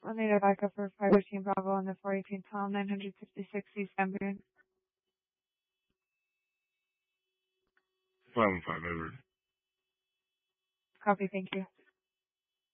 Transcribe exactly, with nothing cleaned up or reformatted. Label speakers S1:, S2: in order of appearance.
S1: I'll need a backup for five thirteen Bravo on the four eighteen Tom, nine fifty-six East Ambient.
S2: five one five, Edward.
S1: Copy, thank you.